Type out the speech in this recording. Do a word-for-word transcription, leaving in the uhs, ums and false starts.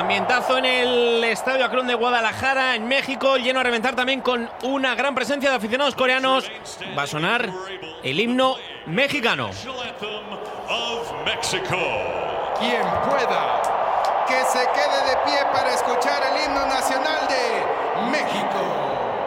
Ambientazo en el Estadio Akron de Guadalajara, en México, lleno a reventar también con una gran presencia de aficionados coreanos. Va a sonar el himno mexicano. Quien pueda, que se quede de pie para escuchar el himno nacional de México.